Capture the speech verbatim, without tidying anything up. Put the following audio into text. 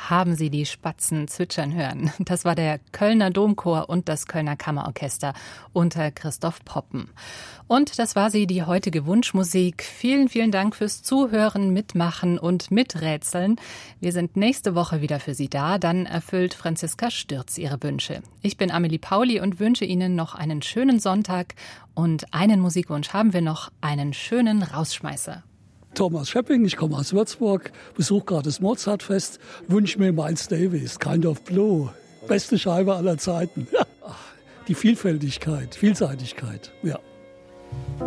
haben Sie die Spatzen zwitschern hören. Das war der Kölner Domchor und das Kölner Kammerorchester unter Christoph Poppen. Und das war sie, die heutige Wunschmusik. Vielen, vielen Dank fürs Zuhören, Mitmachen und Miträtseln. Wir sind nächste Woche wieder für Sie da. Dann erfüllt Franziska Stürz Ihre Wünsche. Ich bin Amelie Pauli und wünsche Ihnen noch einen schönen Sonntag. Und einen Musikwunsch haben wir noch, einen schönen Rausschmeißer. Thomas Schepping, ich komme aus Würzburg, besuche gerade das Mozartfest, wünsche mir Miles Davis, Kind of Blue, beste Scheibe aller Zeiten. Die Vielfältigkeit, Vielseitigkeit, ja.